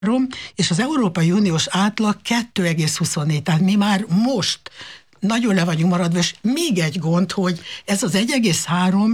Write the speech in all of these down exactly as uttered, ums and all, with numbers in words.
és az Európai Uniós átlag kettő egész huszonnégy, tehát mi már most nagyon le vagyunk maradva, és még egy gond, hogy ez az egy egész három,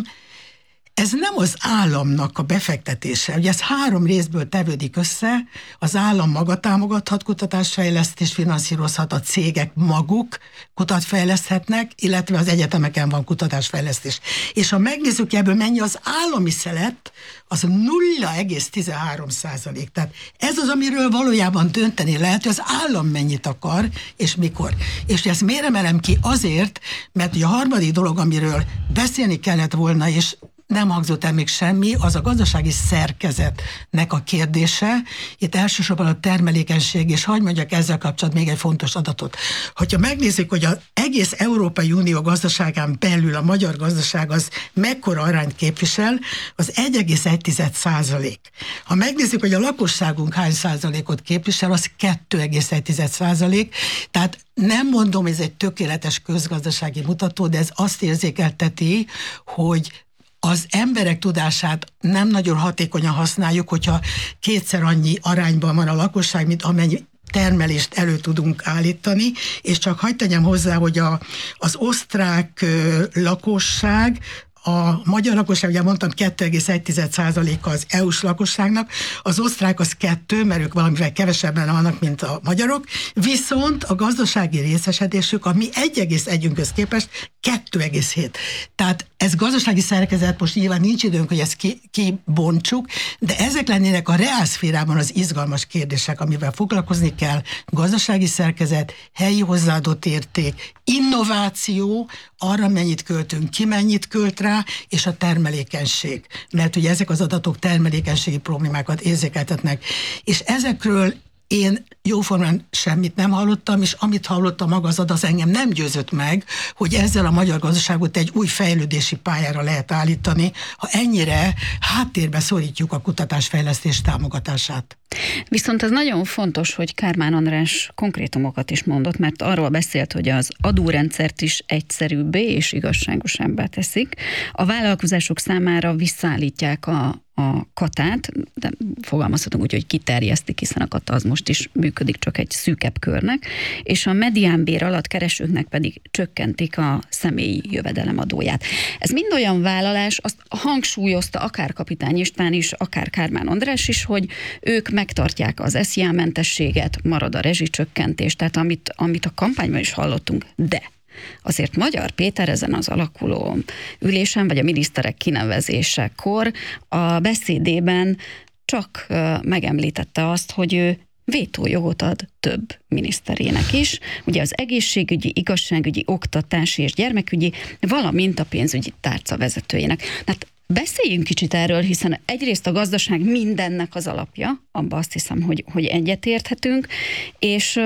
ez nem az államnak a befektetése. Ugye ez három részből tevődik össze, az állam maga támogathat kutatásfejlesztést, finanszírozhat, a cégek maguk kutatfejleszthetnek, illetve az egyetemeken van kutatásfejlesztés. És ha megnézzük, ebből mennyi az állami szelet, az nulla egész tizenhárom százalék. Tehát ez az, amiről valójában dönteni lehet, hogy az állam mennyit akar, és mikor. És ezt miért emelem ki? Azért, mert ugye a harmadik dolog, amiről beszélni kellett volna, és nem hangzott el még semmi, az a gazdasági szerkezetnek a kérdése. Itt elsősorban a termelékenység, és hadd mondjak ezzel kapcsolatban még egy fontos adatot. Hogyha megnézzük, hogy az egész Európai Unió gazdaságán belül a magyar gazdaság az mekkora arányt képvisel, az egy egész egy százalék. Ha megnézzük, hogy a lakosságunk hány százalékot képvisel, az kettő egész egy százalék. Tehát nem mondom, ez egy tökéletes közgazdasági mutató, de ez azt érzékelteti, hogy az emberek tudását nem nagyon hatékonyan használjuk, hogyha kétszer annyi arányban van a lakosság, mint amennyi termelést elő tudunk állítani, és csak hagyd tegyem hozzá, hogy a, az osztrák ö, lakosság, a magyar lakosság, ugye mondtam, kettő egész egy százaléka az é u-s lakosságnak, az osztrák az kettő, mert ők valamivel kevesebben vannak, mint a magyarok, viszont a gazdasági részesedésük a mi egy egész együnkhöz képest kettő egész hét. Tehát ez gazdasági szerkezet, most nyilván nincs időnk, hogy ezt ki, kibontsuk, de ezek lennének a reálszférában az izgalmas kérdések, amivel foglalkozni kell: gazdasági szerkezet, helyi hozzáadott érték, innováció, arra mennyit költünk, ki mennyit költ rá, és a termelékenység. Mert ugye ezek az adatok termelékenységi problémákat érzékeltetnek. És ezekről én jóformán semmit nem hallottam, és amit hallottam maga az adat, az engem nem győzött meg, hogy ezzel a magyar gazdaságot egy új fejlődési pályára lehet állítani, ha ennyire háttérbe szorítjuk a kutatásfejlesztés támogatását. Viszont ez nagyon fontos, hogy Kármán András konkrétumokat is mondott, mert arról beszélt, hogy az adórendszert is egyszerűbbé és igazságosabbá teszik. A vállalkozások számára visszaállítják a a katát, de fogalmazhatunk úgy, hogy kiterjesztik, hiszen a kata az most is működik, csak egy szűkebb körnek, és a mediánbér alatt keresőknek pedig csökkentik a személyi jövedelemadóját. Ez mind olyan vállalás, azt hangsúlyozta akár Kapitány István is, akár Kármán András is, hogy ők megtartják az es zé á-mentességet, marad a rezsicsökkentés, tehát amit, amit a kampányban is hallottunk, de azért Magyar Péter ezen az alakuló ülésen, vagy a miniszterek kinevezésekor a beszédében csak megemlítette azt, hogy ő vétójogot ad több miniszterének is, ugye az egészségügyi, igazságügyi, oktatási és gyermekügyi, valamint a pénzügyi tárca vezetőjének. Hát beszéljünk kicsit erről, hiszen egyrészt a gazdaság mindennek az alapja, abban azt hiszem, hogy, hogy egyetérthetünk, és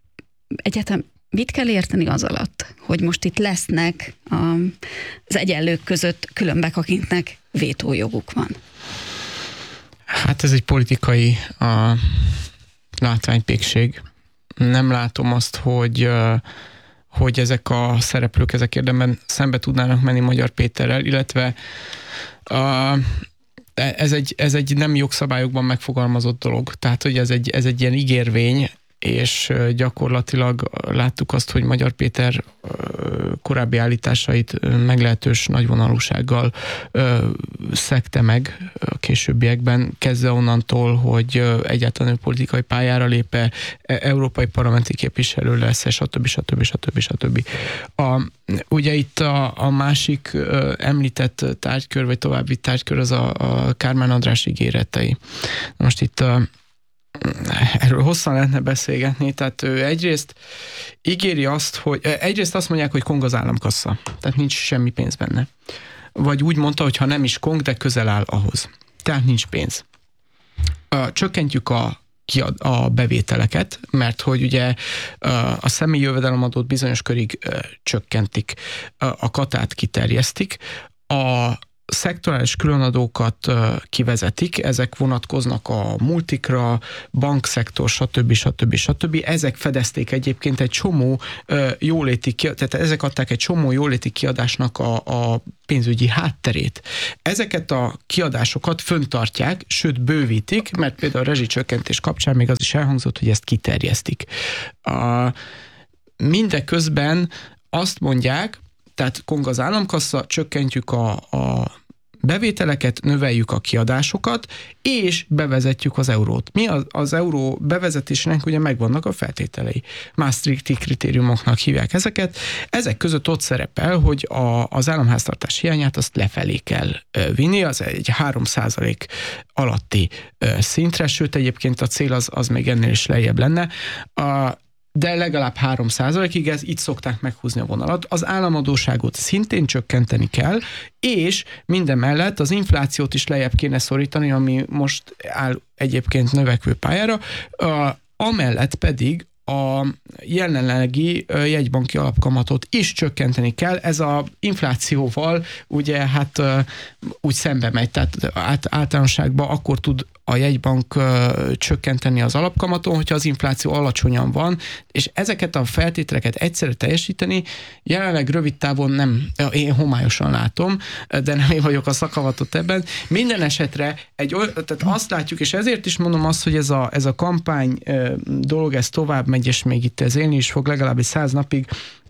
egyetem mit kell érteni az alatt, hogy most itt lesznek az egyenlők között különbek, akiknek vétójoguk van? Hát ez egy politikai a, látványpékség. Nem látom azt, hogy, hogy ezek a szereplők ezek érdemben szembe tudnának menni Magyar Péterrel, illetve a, ez, egy, ez egy nem jogszabályokban megfogalmazott dolog. Tehát, hogy ez egy, ez egy ilyen ígérvény, és gyakorlatilag láttuk azt, hogy Magyar Péter korábbi állításait meglehetős nagyvonalúsággal szegte meg a későbbiekben, kezdve onnantól, hogy egyáltalán politikai pályára lépe, európai parlamenti képviselő lesz, stb. stb. stb. stb. A, ugye itt a, a másik említett tárgykör, vagy további tárgykör az a, a Kármán András ígéretei. Most itt a erről hosszan lehetne beszélgetni, tehát ő egyrészt ígéri azt, hogy egyrészt azt mondják, hogy kong az államkassa, tehát nincs semmi pénz benne. Vagy úgy mondta, hogy ha nem is kong, de közel áll ahhoz. Tehát nincs pénz. Csökkentjük a, a bevételeket, mert hogy ugye a személyi jövedelemadót bizonyos körig csökkentik, a katát kiterjesztik, a szektorális különadókat kivezetik, ezek vonatkoznak a multikra, bankszektor, stb. stb. stb. Ezek fedezték egyébként egy csomó jóléti, tehát ezek adták egy csomó jóléti kiadásnak a, a pénzügyi hátterét. Ezeket a kiadásokat föntartják, sőt bővítik, mert például a rezsicsökkentés kapcsán még az is elhangzott, hogy ezt kiterjesztik. A, mindeközben azt mondják, tehát kong az államkassa, csökkentjük a, a bevételeket, növeljük a kiadásokat, és bevezetjük az eurót. Mi az, az euró bevezetésének ugye megvannak a feltételei. Maastrichti kritériumoknak hívják ezeket. Ezek között ott szerepel, hogy a, az államháztartás hiányát azt lefelé kell vinni, az egy három százalék alatti szintre, sőt egyébként a cél az, az még ennél is lejjebb lenne. A, de legalább három százalékig, ez így szokták meghúzni a vonalat. Az államadósságot szintén csökkenteni kell, és mindemellett az inflációt is lejjebb kéne szorítani, ami most áll egyébként növekvő pályára, amellett pedig a jelenlegi jegybanki alapkamatot is csökkenteni kell. Ez az inflációval ugye hát úgy szembe megy, tehát át, általánosságban akkor tud a jegybank uh, csökkenteni az alapkamaton, hogyha az infláció alacsonyan van, és ezeket a feltételeket egyszerre teljesíteni, jelenleg rövid távon nem, én homályosan látom, de nem én vagyok a szakavatott ebben. Minden esetre egy, tehát azt látjuk, és ezért is mondom azt, hogy ez a, ez a kampány uh, dolog, ez tovább megy, és még itt ez élni is fog legalább egy száz napig,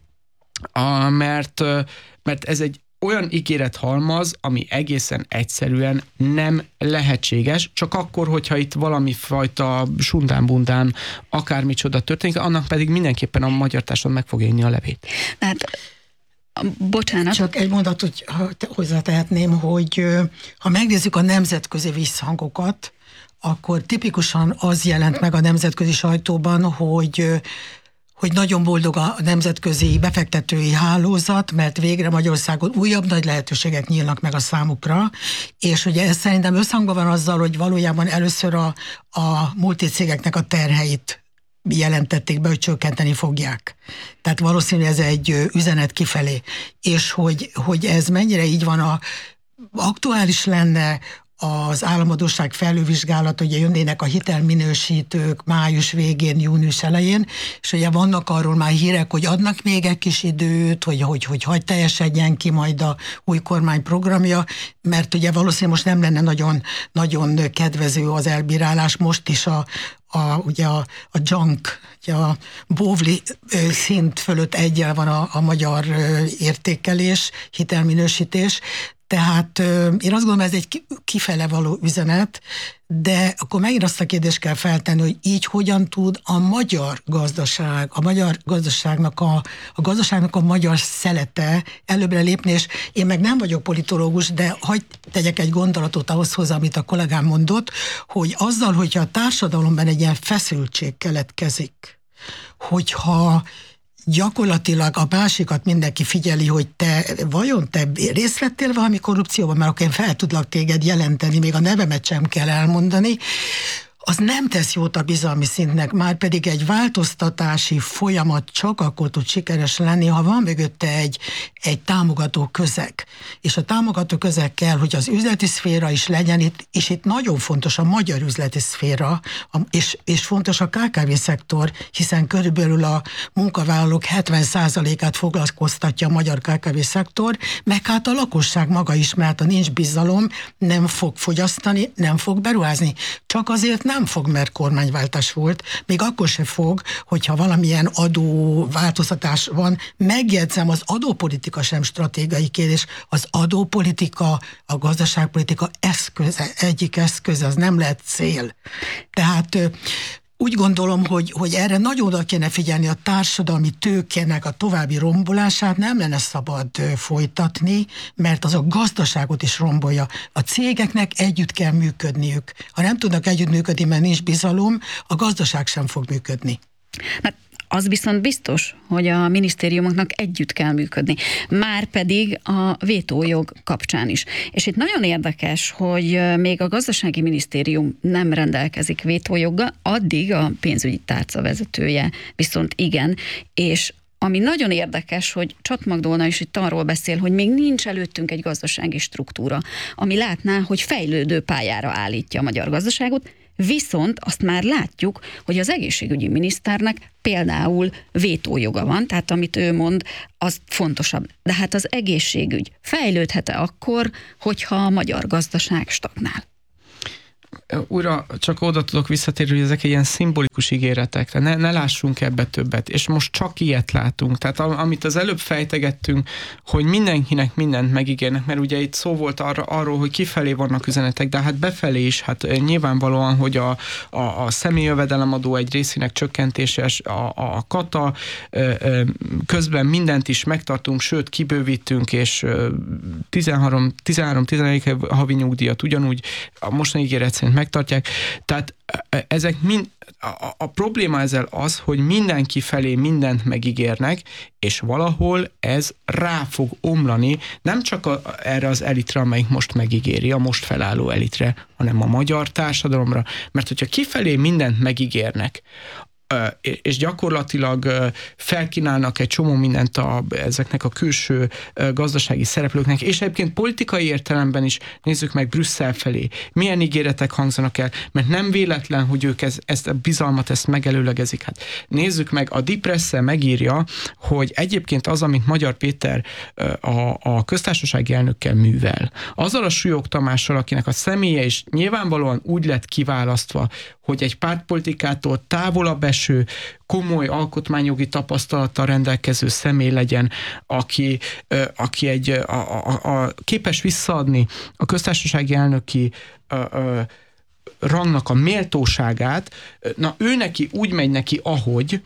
uh, mert, uh, mert ez egy olyan ígérethalmaz, ami egészen egyszerűen nem lehetséges, csak akkor, hogyha itt valami fajta sundán-bundán akármicsoda történik, annak pedig mindenképpen a magyar társadalom meg fogja inni a levét. Hát, bocsánat. Csak egy mondatot hozzátehetném, hogy ha megnézzük a nemzetközi visszhangokat, akkor tipikusan az jelent meg a nemzetközi sajtóban, hogy hogy nagyon boldog a nemzetközi befektetői hálózat, mert végre Magyarországon újabb nagy lehetőségek nyílnak meg a számukra, és ugye ez szerintem összhangban van azzal, hogy valójában először a, a multicégeknek a terheit jelentették be, hogy csökkenteni fogják. Tehát valószínűleg ez egy üzenet kifelé. És hogy, hogy ez mennyire így van, a, aktuális lenne az államadósság felülvizsgálat, ugye jönnének a hitelminősítők május végén, június elején, és ugye vannak arról már hírek, hogy adnak még egy kis időt, hogy hogy, hogy hagy teljesedjen ki majd a új kormány programja, mert ugye valószínűleg most nem lenne nagyon, nagyon kedvező az elbírálás, most is a A, ugye a, a junk, ugye a bóvli szint fölött egyel van a, a magyar értékelés, hitelminősítés, tehát én azt gondolom, ez egy kifele való üzenet, de akkor megint azt a kérdést kell feltenni, hogy így hogyan tud a magyar gazdaság, a magyar gazdaságnak a, a gazdaságnak a magyar szelete előbbre lépni, és én meg nem vagyok politológus, de hadd tegyek egy gondolatot ahhoz hozzá, amit a kollégám mondott, hogy azzal, hogyha a társadalomban egy ilyen feszültség keletkezik, hogyha gyakorlatilag a másikat mindenki figyeli, hogy te, vajon te részt vettél valami korrupcióban, mert akkor én fel tudlak téged jelenteni, még a nevemet sem kell elmondani, az nem tesz jót a bizalmi szintnek, már pedig egy változtatási folyamat csak akkor tud sikeres lenni, ha van mögötte egy, egy támogató közeg. És a támogató közeg kell, hogy az üzleti szféra is legyen itt, és itt nagyon fontos a magyar üzleti szféra, és, és fontos a ká ká vé szektor, hiszen körülbelül a munkavállalók hetven százalékát foglalkoztatja a magyar ká ká vé szektor, meg hát a lakosság maga is, mert ha nincs bizalom, nem fog fogyasztani, nem fog beruházni. Csak azért nem fog, mert kormányváltás volt, még akkor se fog, hogyha valamilyen adóváltoztatás van. Megjegyzem, az adópolitika sem stratégiai kérdés, az adópolitika, a gazdaságpolitika eszköze, egyik eszköze, az nem lehet cél. Tehát úgy gondolom, hogy, hogy erre nagyon oda kéne figyelni, a társadalmi tőkének a további rombolását nem lenne szabad folytatni, mert az a gazdaságot is rombolja. A cégeknek együtt kell működniük. Ha nem tudnak együttműködni, mert nincs bizalom, a gazdaság sem fog működni. Hát az viszont biztos, hogy a minisztériumoknak együtt kell működni. Márpedig a vétójog kapcsán is. És itt nagyon érdekes, hogy még a gazdasági minisztérium nem rendelkezik vétójoggal, addig a pénzügyi tárca vezetője viszont igen, és Ami nagyon érdekes, hogy Csat Magdolna is itt arról beszél, hogy még nincs előttünk egy gazdasági struktúra, ami látná, hogy fejlődő pályára állítja a magyar gazdaságot, viszont azt már látjuk, hogy az egészségügyi miniszternek például vétójoga van, tehát amit ő mond, az fontosabb. De hát az egészségügy fejlődhet-e akkor, hogyha a magyar gazdaság stagnál? Újra csak oda tudok visszatérni, hogy ezek ilyen szimbolikus ígéretek, ne, ne lássunk ebbe többet, és most csak ilyet látunk. Tehát amit az előbb fejtegettünk, hogy mindenkinek mindent megígérnek, mert ugye itt szó volt arra, arról, hogy kifelé vannak üzenetek, de hát befelé is, hát nyilvánvalóan, hogy a, a, a személyjövedelemadó egy részének csökkentéses, a, a kata, közben mindent is megtartunk, sőt kibővítünk, és tizenhárom-tizenegy havi nyugdíjat ugyanúgy a mostani ígéret szerint megtartják. Tehát ezek mind, a, a probléma ezzel az, hogy mindenki felé mindent megígérnek, és valahol ez rá fog omlani, nem csak a, erre az elitre, amelyik most megígéri, a most felálló elitre, hanem a magyar társadalomra, mert hogyha kifelé mindent megígérnek, és gyakorlatilag felkínálnak egy csomó mindent a, ezeknek a külső gazdasági szereplőknek, és egyébként politikai értelemben is nézzük meg Brüsszel felé, milyen ígéretek hangzanak el, mert nem véletlen, hogy ők ez, ezt a bizalmat, ezt megelőlegezik. Hát nézzük meg, a Die Presse megírja, hogy egyébként az, amit Magyar Péter a, a köztársasági elnökkel művel, azzal a Súlyog Tamással, akinek a személye is nyilvánvalóan úgy lett kiválasztva, hogy egy pártpolitikától távolabb eső, komoly alkotmányjogi tapasztalattal rendelkező személy legyen, aki, aki egy, a, a, a képes visszaadni a köztársasági elnöki a, a, rangnak a méltóságát, na ő neki úgy megy neki, ahogy,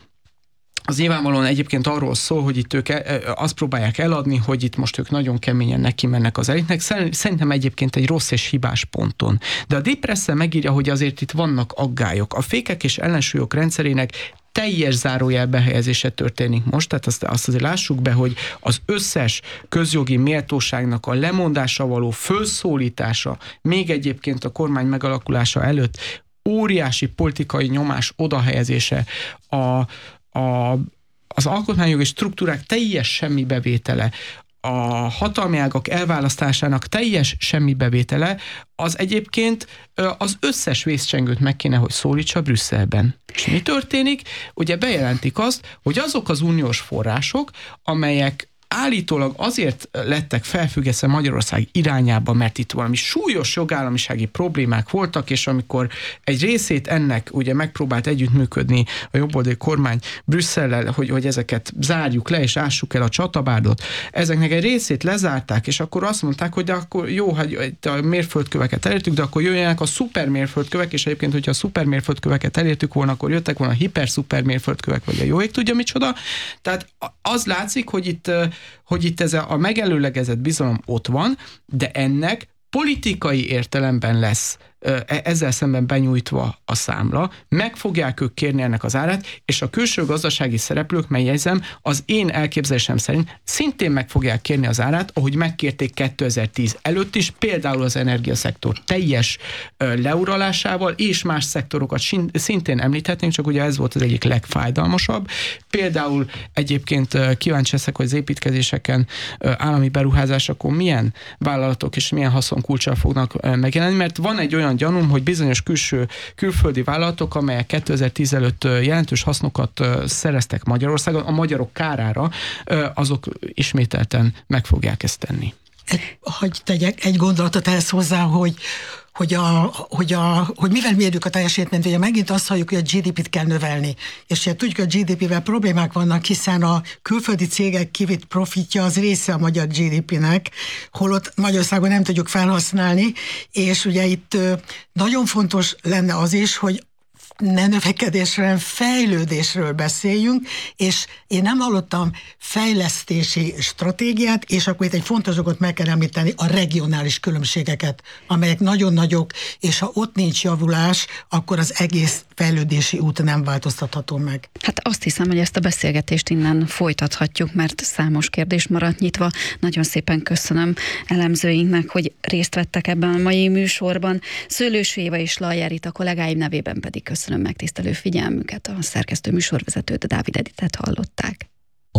az nyilvánvalóan egyébként arról szól, hogy itt ők azt próbálják eladni, hogy itt most ők nagyon keményen neki mennek az elitnek. Szerintem egyébként egy rossz és hibás ponton. De a Die Presse megírja, hogy azért itt vannak aggályok. A fékek és ellensúlyok rendszerének teljes zárójel behelyezése történik most, tehát azt, azt azért lássuk be, hogy az összes közjogi méltóságnak a lemondása való fölszólítása, még egyébként a kormány megalakulása előtt óriási politikai nyomás odahelyezése, a A, az alkotmányjogi struktúrák teljes semmibevétele, a hatalmi ágak elválasztásának teljes semmibevétele, az egyébként az összes vészcsengőt meg kéne, hogy szólítsa Brüsszelben. És mi történik? Ugye bejelentik azt, hogy azok az uniós források, amelyek állítólag azért lettek felfüggesztve Magyarország irányába, mert itt valami súlyos jogállamisági problémák voltak, és amikor egy részét ennek ugye megpróbált együttműködni a jobboldali kormány Brüsszellel, hogy, hogy ezeket zárjuk le, és ássuk el a csatabárdot, ezeknek egy részét lezárták, és akkor azt mondták, hogy de akkor jó, hogy a mérföldköveket elértük, de akkor jöjjenek a szupermérföldkövek, és egyébként, hogyha a szupermérföldköveket elértük volna, akkor jöttek volna a hiperszupermérföldkövek, vagy a jó ég tudja micsoda. Tehát az látszik, hogy itt hogy itt ez a megelőlegezett bizalom ott van, de ennek politikai értelemben lesz ezzel szemben benyújtva a számla, meg fogják ők kérni ennek az árát, és a külső gazdasági szereplők, megjegyzem, az én elképzelésem szerint szintén meg fogják kérni az árát, ahogy megkérték kétezer-tíz előtt is, például az energiaszektor teljes leuralásával, és más szektorokat szintén említhetnénk, csak ugye ez volt az egyik legfájdalmasabb. Például egyébként kíváncsi leszek, hogy az építkezéseken állami beruházásokon milyen vállalatok és milyen haszonkulccsal fognak megjelenni, mert van egy olyan gyanúm, hogy bizonyos külső, külföldi vállalatok, amelyek kétezer-tíz előtt jelentős hasznokat szereztek Magyarországon, a magyarok kárára, azok ismételten meg fogják ezt tenni. Hagy tegyek egy gondolatot ehhez hozzá, hogy Hogy, a, hogy, a, hogy mivel mérjük a teljesítményt, ugye megint azt halljuk, hogy a gé dé pét kell növelni. És ugye tudjuk, hogy a gé dé pével problémák vannak, hiszen a külföldi cégek kivitt profitja az része a magyar gé dé pének, holott Magyarországon nem tudjuk felhasználni, és ugye itt nagyon fontos lenne az is, hogy ne növekedésről, hanem fejlődésről beszéljünk, és én nem hallottam fejlesztési stratégiát, és akkor itt egy fontos dolgot meg kell említeni, a regionális különbségeket, amelyek nagyon nagyok, és ha ott nincs javulás, akkor az egész fejlődési út nem változtatható meg. Hát azt hiszem, hogy ezt a beszélgetést innen folytathatjuk, mert számos kérdés maradt nyitva. Nagyon szépen köszönöm elemzőinknek, hogy részt vettek ebben a mai műsorban. Szőlős Éva és Lajjár Rita kollégáim nevében pedig köszönöm megtisztelő figyelmüket. A szerkesztő műsorvezetőt, Dávid Editet hallották.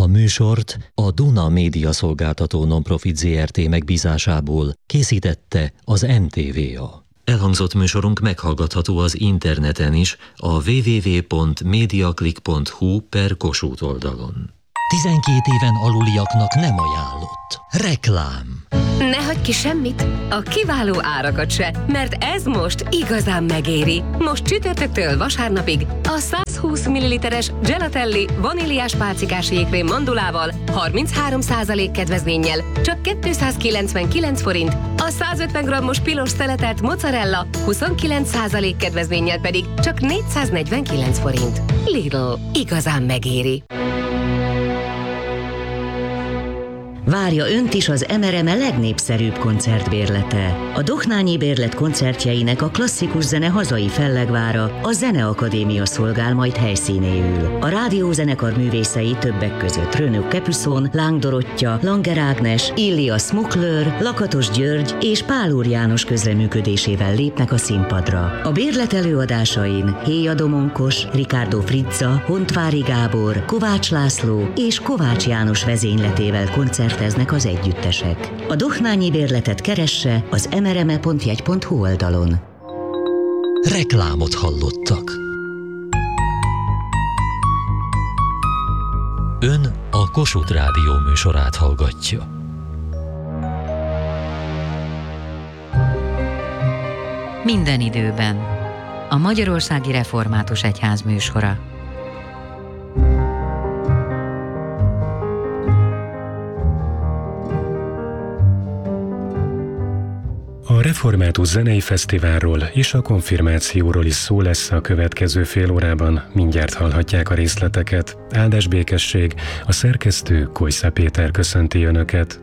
A műsort a Duna Média Szolgáltató Nonprofit zé er té megbízásából készítette az en té vé á. Elhangzott műsorunk meghallgatható az interneten is a double-u double-u double-u pont mediaclick pont hu per Kossuth oldalon. tizenkét éven aluliaknak nem ajánlott. Reklám. Ne hagyj ki semmit, a kiváló árakat se, mert ez most igazán megéri. Most csütörtöktől vasárnapig a száz húsz milliliteres Gelatelli vaníliás pálcikás jégkrém mandulával harminchárom százalék kedvezménnyel csak kétszázkilencvenkilenc forint, a száz ötven grammos pilos szeletelt mozzarella huszonkilenc százalék kedvezménnyel pedig csak négyszáznegyvenkilenc forint. Lidl, igazán megéri. Várja önt is az em er em e legnépszerűbb koncertbérlete. A Dohnányi Bérlet koncertjeinek a klasszikus zene hazai fellegvára, a Zeneakadémia szolgál majd helyszínéül. A rádiózenekar művészei többek között Renaud Capuçon, Láng Dorottya, Langer Ágnes, Illia Smukler, Lakatos György és Pál Úr János közreműködésével lépnek a színpadra. A bérlet előadásain Héja Domonkos, Ricardo Frizza, Hontvári Gábor, Kovács László és Kovács János vezényletével koncert teznek az együttesek. A Dohnányi Bérletet keresse az em er em e pont jegy pont hu oldalon. Reklámot hallottak. Ön a Kossuth Rádió műsorát hallgatja. Minden időben. A Magyarországi Református Egyház műsora. A Református Zenei Fesztiválról és a konfirmációról is szó lesz a következő fél órában, mindjárt hallhatják a részleteket. Áldás békesség, a szerkesztő Kojsza Péter köszönti Önöket.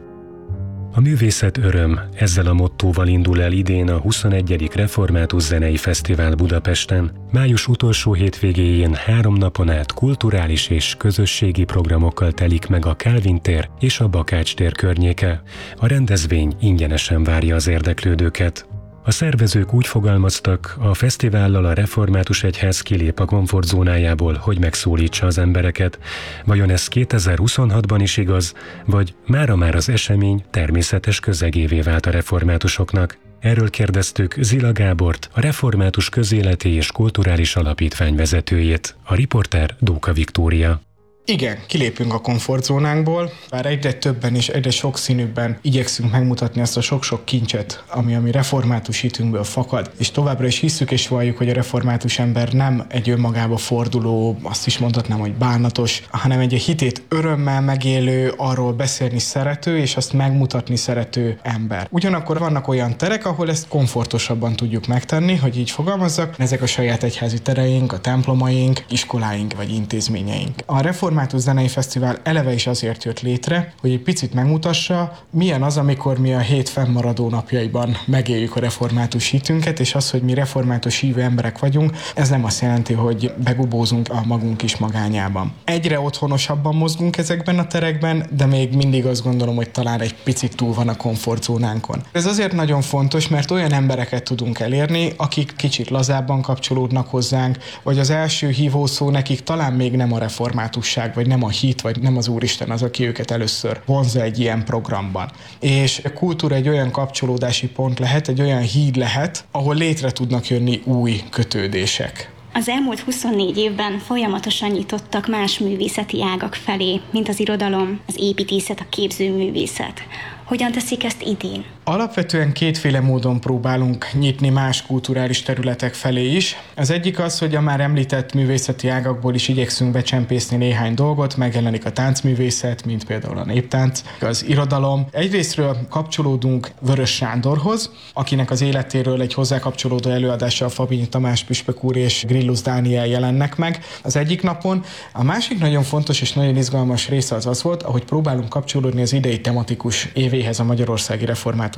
A művészet öröm, ezzel a mottóval indul el idén a huszonegyedik Református Zenei Fesztivál Budapesten. Május utolsó hétvégéjén három napon át kulturális és közösségi programokkal telik meg a Kálvin tér és a Bakács tér környéke. A rendezvény ingyenesen várja az érdeklődőket. A szervezők úgy fogalmaztak, a fesztivállal a Református Egyház kilép a komfortzónájából, hogy megszólítsa az embereket. Vajon ez kétezer-huszonhatban is igaz, vagy mára már az esemény természetes közegévé vált a reformátusoknak? Erről kérdeztük Zila Gábort, a Református Közéleti és Kulturális Alapítvány vezetőjét, a riporter Dóka Viktória. Igen, kilépünk a komfortzónánkból, bár egyre többen és egyre sokszínűbben igyekszünk megmutatni azt a sok-sok kincset, ami a mi református hitünkből fakad, és továbbra is hisszük és valljuk, hogy a református ember nem egy önmagába forduló, azt is mondhatnám, hogy bánatos, hanem egy hitét örömmel megélő, arról beszélni szerető, és azt megmutatni szerető ember. Ugyanakkor vannak olyan terek, ahol ezt komfortosabban tudjuk megtenni, hogy így fogalmazzak, ezek a saját egyházi tereink, a templomaink, iskoláink vagy intézményeink. A Református Zenei Fesztivál eleve is azért jött létre, hogy egy picit megmutassa, milyen az, amikor mi a hét fennmaradó napjaiban megéljük a református hitünket, és az, hogy mi református hívő emberek vagyunk, ez nem azt jelenti, hogy begubózunk a magunk kis magányában. Egyre otthonosabban mozgunk ezekben a terekben, de még mindig azt gondolom, hogy talán egy picit túl van a komfortzónánkon. Ez azért nagyon fontos, mert olyan embereket tudunk elérni, akik kicsit lazábban kapcsolódnak hozzánk, vagy az első hívószó nekik talán még nem a reformátusság, vagy nem a hit, vagy nem az Úristen az, aki őket először vonzza egy ilyen programban. És a kultúra egy olyan kapcsolódási pont lehet, egy olyan híd lehet, ahol létre tudnak jönni új kötődések. Az elmúlt huszonnégy évben folyamatosan nyitottak más művészeti ágak felé, mint az irodalom, az építészet, a képzőművészet. Hogyan teszik ezt idén? Alapvetően kétféle módon próbálunk nyitni más kulturális területek felé is. Az egyik az, hogy a már említett művészeti ágakból is igyekszünk becsempészni néhány dolgot, megjelenik a táncművészet, mint például a néptánc, az irodalom. Egyrésztről kapcsolódunk Vörös Sándorhoz, akinek az életéről egy hozzá kapcsolódó előadással Fabinyi Tamás püspök úr és Grillus Dániel jelennek meg az egyik napon. A másik nagyon fontos és nagyon izgalmas része az az volt, ahogy próbálunk kapcsolódni az idei tematikus évéhez, a Magyarországi Református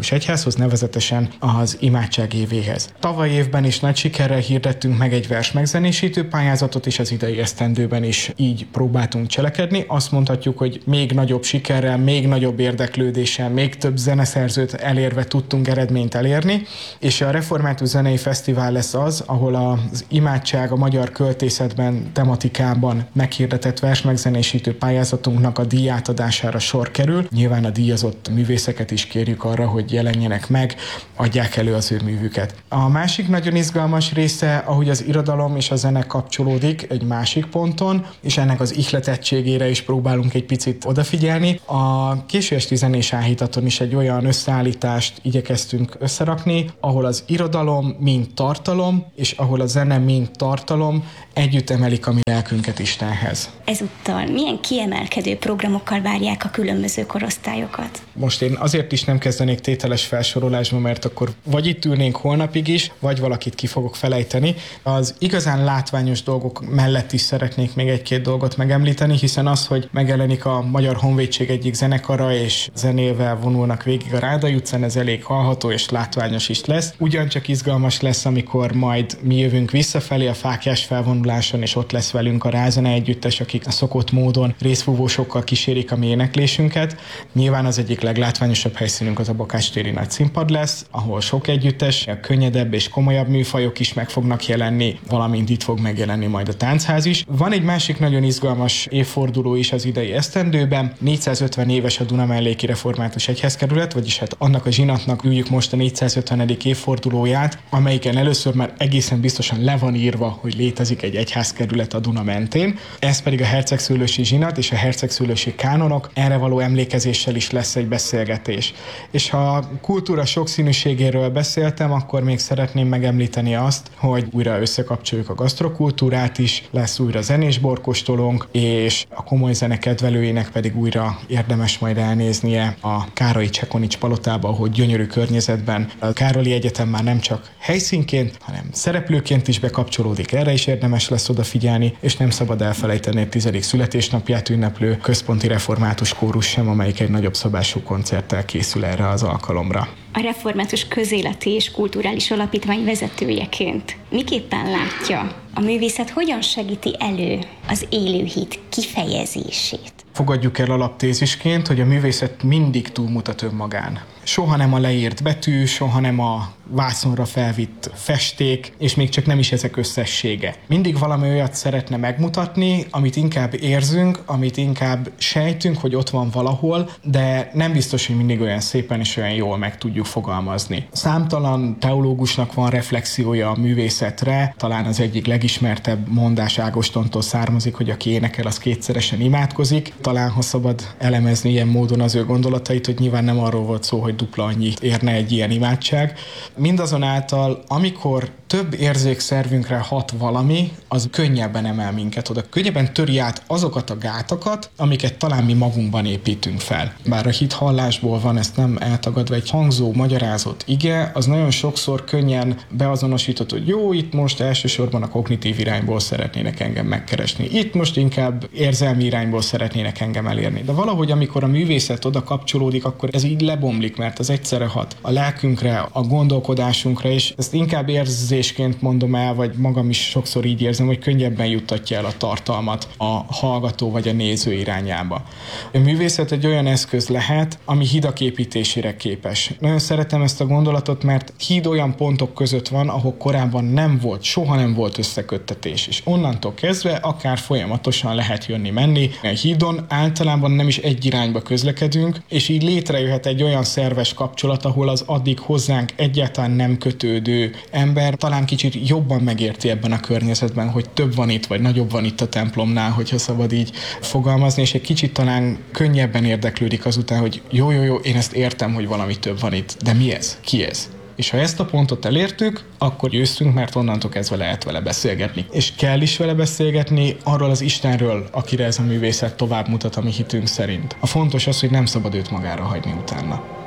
református egyházhoz, nevezetesen az imádság évéhez. Tavaly évben is nagy sikerrel hirdettünk meg egy vers megzenésítő pályázatot, és az idei esztendőben is így próbáltunk cselekedni. Azt mondhatjuk, hogy még nagyobb sikerrel, még nagyobb érdeklődéssel, még több zeneszerzőt elérve tudtunk eredményt elérni, és a Református Zenei Fesztivál lesz az, ahol az imádság a magyar költészetben tematikában meghirdetett versmegzenésítő pályázatunknak a díjátadására sor kerül. Nyilván a díjazott művészeket is kérjük arra, hogy jelenjenek meg, adják elő az ő művüket. A másik nagyon izgalmas része, ahogy az irodalom és a zene kapcsolódik egy másik ponton, és ennek az ihletettségére is próbálunk egy picit odafigyelni. A késő esti zenés áhítaton is egy olyan összeállítást igyekeztünk összerakni, ahol az irodalom mint tartalom, és ahol a zene mint tartalom együtt emelik a mi lelkünket Istenhez. Ezúttal milyen kiemelkedő programokkal várják a különböző korosztályokat? Most én azért is nem kezdenék tételes felsorolásba, mert akkor vagy itt ülnénk holnapig is, vagy valakit ki fogok felejteni. Az igazán látványos dolgok mellett is szeretnék még egy-két dolgot megemlíteni, hiszen az, hogy megjelenik a Magyar Honvédség egyik zenekara, és zenével vonulnak végig a Rádai utcán, ez elég hallható és látványos is lesz. Ugyancsak izgalmas lesz, amikor majd mi jövünk visszafelé a Fáklyás felvonuláson, és ott lesz velünk a Rázene együttes, akik a szokott módon részfúvósokkal kísérik a mi éneklésünket. Nyilván az egyik leglátványosabb helyszínünk az a Bakács-téri nagy színpad lesz, ahol sok együttes, a könnyedebb és komolyabb műfajok is meg fognak jelenni, valamint itt fog megjelenni majd a táncház is. Van egy másik nagyon izgalmas évforduló is az idei esztendőben. négyszázötven éves a Dunamelléki Református Egyházkerület, vagyis hát annak a zsinatnak üljük most a négyszázötvenedik évfordulóját, amelyiken először már egészen biztosan le van írva, hogy létezik egy egyházkerület a Duna mentén. Ez pedig a hercegszőlősi zsinat és a hercegszőlősi kánonok, erre való emlékezéssel is lesz egy beszélgetés. És ha a kultúra sokszínűségéről beszéltem, akkor még szeretném megemlíteni azt, hogy újra összekapcsoljuk a gasztrokultúrát is, lesz újra zenés borkostolónk, és a komoly zene kedvelőinek pedig újra érdemes majd elnéznie a Károlyi Csekonics palotába, hogy gyönyörű környezetben a Károlyi Egyetem már nem csak helyszínként, hanem szereplőként is bekapcsolódik, erre is érdemes lesz odafigyelni, és nem szabad elfelejteni a tizedik születésnapját ünneplő központi református kórus sem, amelyik egy nagyobb szabású koncerttel készül erre az alkalomra. A Református Közéleti és Kulturális Alapítvány vezetőjeként miképpen látja, a művészet hogyan segíti elő az élő hit kifejezését? Fogadjuk el alaptézisként, hogy a művészet mindig túlmutat önmagán. Soha nem a leírt betű, soha nem a vászonra felvitt festék, és még csak nem is ezek összessége. Mindig valami olyat szeretne megmutatni, amit inkább érzünk, amit inkább sejtünk, hogy ott van valahol, de nem biztos, hogy mindig olyan szépen és olyan jól meg tudjuk fogalmazni. Számtalan teológusnak van reflexiója a művészetre, talán az egyik legismertebb mondás Ágostontól származik, hogy aki énekel, az kétszeresen imádkozik. Talán, ha szabad elemezni ilyen módon az ő gondolatait, hogy nyilván nem arról volt szó, hogy dupla annyit érne egy ilyen imádság. Mindazonáltal, amikor több érzékszervünkre hat valami, az könnyebben emel minket oda. Könnyebben töri át azokat a gátakat, amiket talán mi magunkban építünk fel. Bár a hit hallásból van, ezt nem eltagadva, egy hangzó, magyarázott ige, az nagyon sokszor könnyen beazonosított, hogy jó, itt most elsősorban a kognitív irányból szeretnének engem megkeresni. Itt most inkább érzelmi irányból szeretnének engem elérni. De valahogy, amikor a művészet oda kapcsolódik, akkor ez így lebomlik, mert az egyszerre hat a lelkünkre, a gondolkodásunkra, és ezt inkább érzésként mondom el, vagy magam is sokszor így érzem, hogy könnyebben juttatja el a tartalmat a hallgató vagy a néző irányába. A művészet egy olyan eszköz lehet, ami hidak építésére képes. Nagyon szeretem ezt a gondolatot, mert híd olyan pontok között van, ahol korábban nem volt, soha nem volt összeköttetés, és onnantól kezdve akár folyamatosan lehet jönni-menni. A hídon általában nem is egy irányba közlekedünk, és így létrejöhet egy olyan szerves kapcsolat, ahol az addig hozzánk egyáltalán nem kötődő ember talán kicsit jobban megérti ebben a környezetben, hogy több van itt, vagy nagyobb van itt a templomnál, hogyha szabad így fogalmazni, és egy kicsit talán könnyebben érdeklődik azután, hogy jó, jó, jó, én ezt értem, hogy valami több van itt, de mi ez? Ki ez? És ha ezt a pontot elértük, akkor győztünk, mert onnantól kezdve lehet vele beszélgetni. És kell is vele beszélgetni arról az Istenről, akire ez a művészet tovább mutat a mi hitünk szerint. A fontos az, hogy nem szabad őt magára hagyni utána.